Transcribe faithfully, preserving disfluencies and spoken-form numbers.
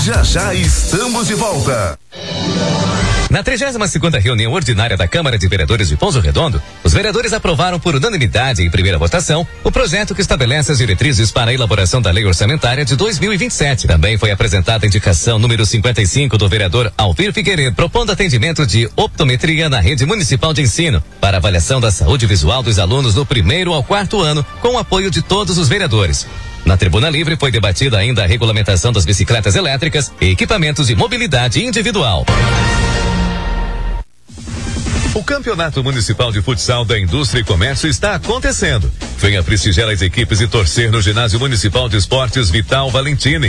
Já já estamos de volta. Na trigésima segunda reunião ordinária da Câmara de Vereadores de Pouso Redondo, os vereadores aprovaram por unanimidade em primeira votação o projeto que estabelece as diretrizes para a elaboração da lei orçamentária de dois mil e vinte e sete. Também foi apresentada a indicação número cinquenta e cinco do vereador Alvir Figueiredo, propondo atendimento de optometria na rede municipal de ensino para avaliação da saúde visual dos alunos do primeiro ao quarto ano, com o apoio de todos os vereadores. Na tribuna livre foi debatida ainda a regulamentação das bicicletas elétricas e equipamentos de mobilidade individual. O Campeonato Municipal de Futsal da Indústria e Comércio está acontecendo. Venha prestigiar as equipes e torcer no Ginásio Municipal de Esportes Vital Valentini.